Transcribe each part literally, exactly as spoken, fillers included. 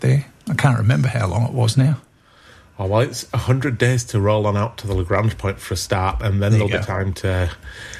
there? I can't remember how long it was now. Oh, well, it's one hundred days to roll on out to the Lagrange point for a start, and then There there'll you be go. time to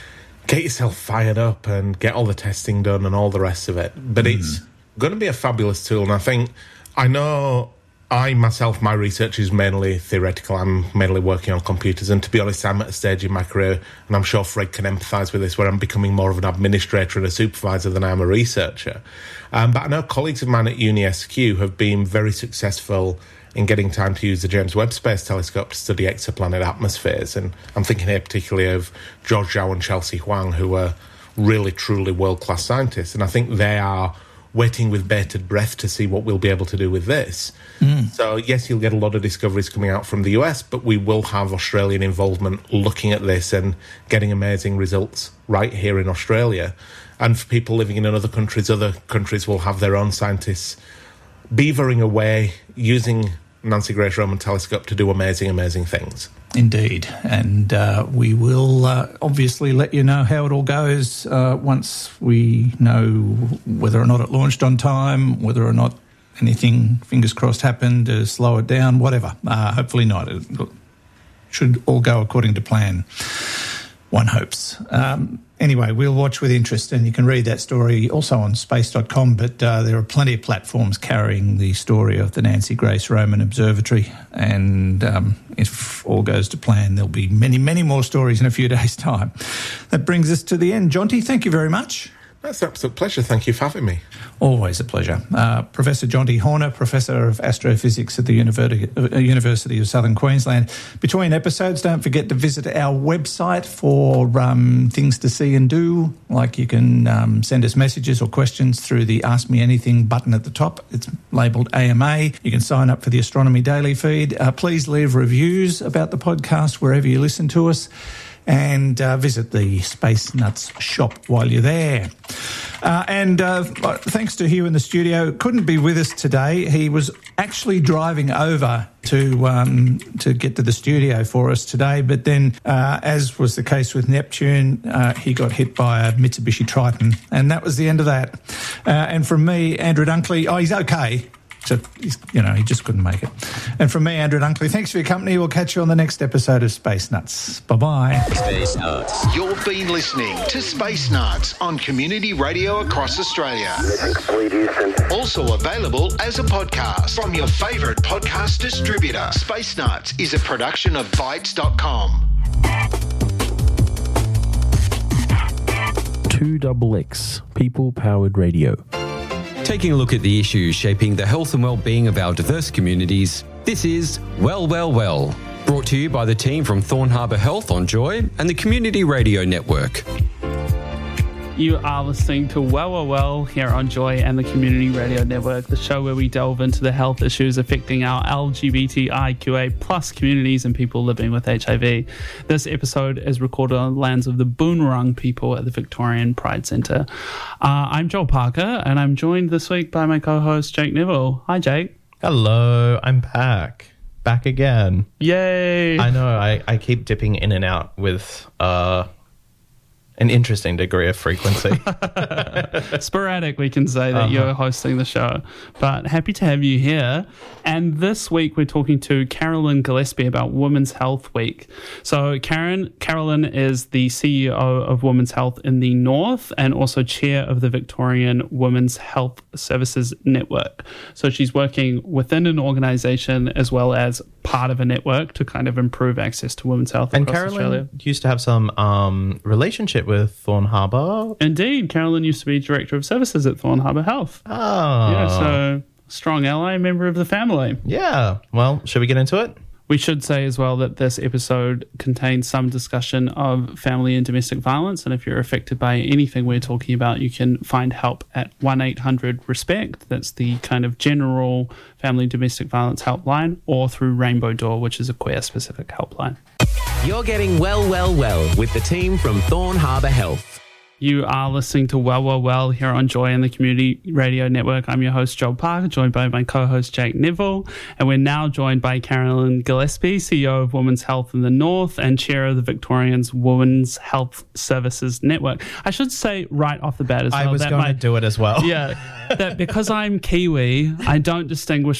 get yourself fired up and get all the testing done and all the rest of it. But mm. it's going to be a fabulous tool, and I think, I know I myself, my research is mainly theoretical. I'm mainly working on computers, and to be honest, I'm at a stage in my career, and I'm sure Fred can empathise with this, where I'm becoming more of an administrator and a supervisor than I am a researcher. Um, but I know colleagues of mine at Uni S Q have been very successful in getting time to use the James Webb Space Telescope to study exoplanet atmospheres. And I'm thinking here particularly of George Zhao and Chelsea Huang, who are really, truly world-class scientists. And I think they are waiting with bated breath to see what we'll be able to do with this. Mm. So, yes, you'll get a lot of discoveries coming out from the U S, but we will have Australian involvement looking at this and getting amazing results right here in Australia. And for people living in other countries, other countries will have their own scientists beavering away using Nancy Grace Roman Telescope to do amazing, amazing things. Indeed. And uh, we will uh, obviously let you know how it all goes uh, once we know whether or not it launched on time, whether or not anything, fingers crossed, happened to slow it down, whatever. Uh, hopefully not. It should all go according to plan. One hopes. Um, anyway, we'll watch with interest, and you can read that story also on space dot com, but uh, there are plenty of platforms carrying the story of the Nancy Grace Roman Observatory, and um, if all goes to plan, there'll be many, many more stories in a few days' time. That brings us to the end. Jonty, thank you very much. That's an absolute pleasure. Thank you for having me. Always a pleasure. Uh, Professor Jonty Horner, Professor of Astrophysics at the University, uh, University of Southern Queensland. Between episodes, don't forget to visit our website for um, things to see and do, like you can um, send us messages or questions through the Ask Me Anything button at the top. It's labelled A M A. You can sign up for the Astronomy Daily feed. Uh, please leave reviews about the podcast wherever you listen to us. And uh, visit the Space Nuts shop while you're there. Uh, and uh, thanks to Hugh in the studio, couldn't be with us today. He was actually driving over to um, to get to the studio for us today, but then, uh, as was the case with Neptune, uh, he got hit by a Mitsubishi Triton, and that was the end of that. Uh, and from me, Andrew Dunkley, oh, he's okay. So, you know, he just couldn't make it. And from me, Andrew Dunkley, thanks for your company. We'll catch you on the next episode of Space Nuts. Bye-bye. Space Nuts. You've been listening to Space Nuts on Community Radio across Australia. Also available as a podcast from your favourite podcast distributor. Space Nuts is a production of Bytes dot com. two X X, people-powered radio. Taking a look at the issues shaping the health and well-being of our diverse communities, this is Well, Well, Well, brought to you by the team from Thorn Harbour Health on Joy and the Community Radio Network. You are listening to Well, Well, Well here on Joy and the Community Radio Network, the show where we delve into the health issues affecting our L G B T I Q A plus communities and people living with H I V. This episode is recorded on the lands of the Boonwurrung people at the Victorian Pride Centre. Uh, I'm Joel Parker, and I'm joined this week by my co-host Jake Neville. Hi, Jake. Hello, I'm back. Back again. Yay. I know, I, I keep dipping in and out with... uh. an interesting degree of frequency. Sporadic, we can say that uh-huh. you're hosting the show. But happy to have you here. And this week we're talking to Carolyn Gillespie about Women's Health Week. So Karen, Carolyn is the C E O of Women's Health in the North and also chair of the Victorian Women's Health Services Network. So she's working within an organisation as well as part of a network to kind of improve access to women's health and across Carolyn Australia. Used to have some um, relationship with Thorn Harbour. Indeed. Carolyn used to be Director of Services at Thorn Harbour Health. Oh. Yeah, so strong ally, member of the family. Yeah. Well, should we get into it? We should say as well that this episode contains some discussion of family and domestic violence, and if you're affected by anything we're talking about, you can find help at one eight hundred RESPECT. That's the kind of general family and domestic violence helpline, or through Rainbow Door, which is a queer-specific helpline. You're getting well, well, well with the team from Thorn Harbour Health. You are listening to Well, Well, Well here on Joy and the Community Radio Network. I'm your host, Joel Parker, joined by my co-host, Jake Neville. And we're now joined by Carolyn Gillespie, C E O of Women's Health in the North and chair of the Victorians Women's Health Services Network. I should say right off the bat as well. I was that going my, to do it as well. Yeah, that because I'm Kiwi, I don't distinguish